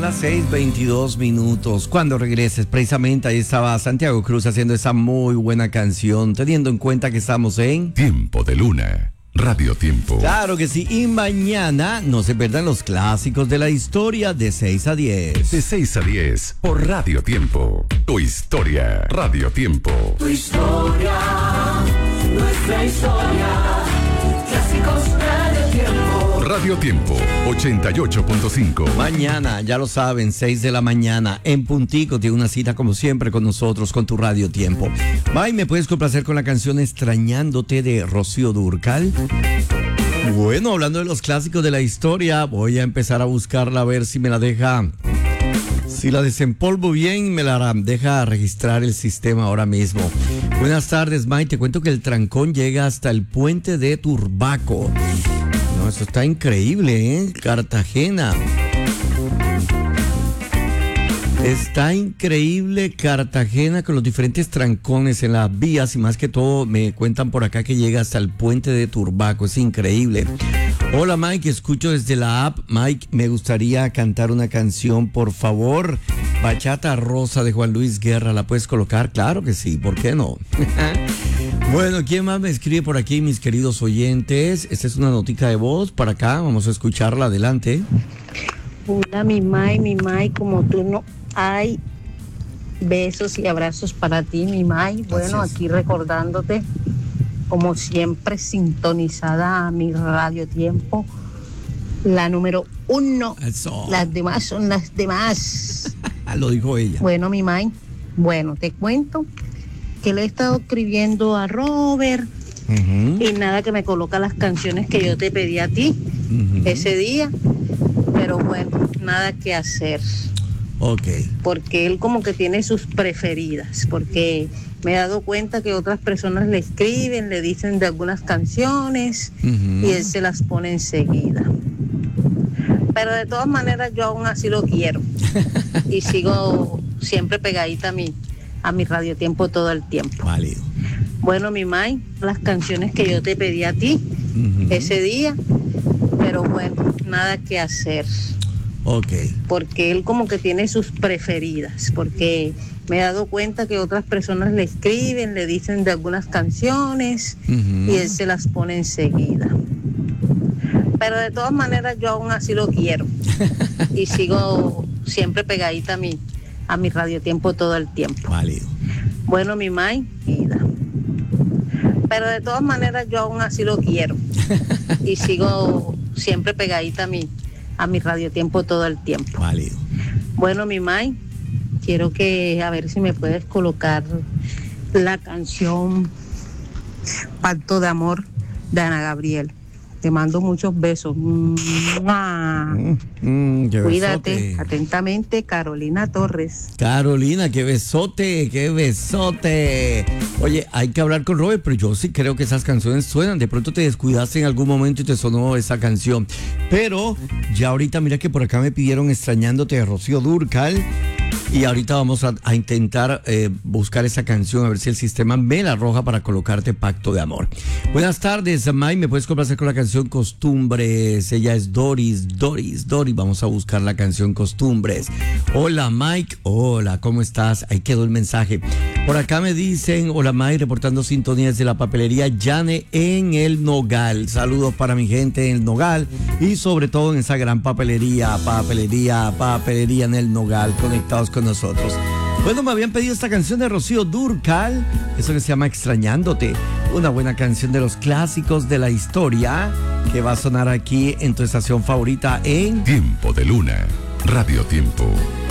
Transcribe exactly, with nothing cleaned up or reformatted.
las seis veintidós minutos. Cuando regreses, precisamente ahí estaba Santiago Cruz haciendo esa muy buena canción, teniendo en cuenta que estamos en Tiempo de Luna, Radio Tiempo. Claro que sí, y mañana no se pierdan los clásicos de la historia de seis a diez. De seis a diez por Radio Tiempo. Tu historia, Radio Tiempo. Tu historia, nuestra historia. Clásicos Radio Tiempo. Radio Tiempo, ochenta y ocho punto cinco. Mañana, ya lo saben, seis de la mañana, en puntico, tiene una cita como siempre con nosotros, con tu Radio Tiempo. May, ¿me puedes complacer con la canción Extrañándote de Rocío Dúrcal? Bueno, hablando de los clásicos de la historia, voy a empezar a buscarla a ver si me la deja... Si la desempolvo bien, me la deja registrar el sistema ahora mismo. Buenas tardes, May. Te cuento que el trancón llega hasta el puente de Turbaco. No, eso está increíble, ¿eh? Cartagena. Está increíble Cartagena con los diferentes trancones en las vías y más que todo me cuentan por acá que llega hasta el puente de Turbaco. Es increíble. Hola Mike, escucho desde la app. Mike, me gustaría cantar una canción, por favor. Bachata Rosa de Juan Luis Guerra, ¿la puedes colocar? Claro que sí, ¿por qué no? Bueno, ¿quién más me escribe por aquí, mis queridos oyentes? Esta es una notica de voz para acá, vamos a escucharla, adelante. Hola mi Mike, mi Mike, como tú no hay, besos y abrazos para ti, mi Mike. Bueno, aquí recordándote, como siempre, sintonizada a mi Radio Tiempo, la número uno. Eso. Las demás son las demás. Lo dijo ella. Bueno, mi May, bueno, te cuento que le he estado escribiendo a Robert uh-huh. y nada que me coloca las canciones que yo te pedí a ti uh-huh. ese día, pero bueno, nada que hacer. Ok. Porque él como que tiene sus preferidas, porque me he dado cuenta que otras personas le escriben, le dicen de algunas canciones uh-huh. y él se las pone enseguida. Pero de todas maneras yo aún así lo quiero y sigo siempre pegadita a mi, a mi Radio Tiempo todo el tiempo. Válido. Bueno, mi May, las canciones que yo te pedí a ti uh-huh. ese día, pero bueno, nada que hacer. Okay. Porque él como que tiene sus preferidas, porque me he dado cuenta que otras personas le escriben, le dicen de algunas canciones uh-huh. y él se las pone enseguida. Pero de todas maneras yo aún así lo quiero y sigo siempre pegadita a mi, a mi Radio Tiempo todo el tiempo. Válido. Bueno, mi May, pero de todas maneras yo aún así lo quiero y sigo siempre pegadita a mi a mi Radio Tiempo todo el tiempo. Válido. Bueno, mi May, quiero que, a ver si me puedes colocar la canción Pacto de Amor de Ana Gabriel. Te mando muchos besos. Mm, mm, Cuídate. Besote. Atentamente, Carolina Torres. Carolina, qué besote, qué besote. Oye, hay que hablar con Robert, pero yo sí creo que esas canciones suenan. De pronto te descuidaste en algún momento y te sonó esa canción. Pero ya ahorita, mira que por acá me pidieron Extrañándote de Rocío Dúrcal. Y ahorita vamos a, a intentar eh, buscar esa canción, a ver si el sistema me la arroja para colocarte Pacto de Amor. Buenas tardes, May, ¿me puedes complacer con la canción Costumbres? Ella es Doris, Doris, Doris, vamos a buscar la canción Costumbres. Hola, Mike, hola, ¿cómo estás? Ahí quedó el mensaje. Por acá me dicen, hola, May, reportando sintonías de la papelería Yane en el Nogal. Saludos para mi gente en el Nogal y sobre todo en esa gran papelería, papelería, papelería en el Nogal, conectados con nosotros. Bueno, me habían pedido esta canción de Rocío Dúrcal, eso que se llama Extrañándote, una buena canción de los clásicos de la historia que va a sonar aquí en tu estación favorita en Tiempo de Luna, Radio Tiempo.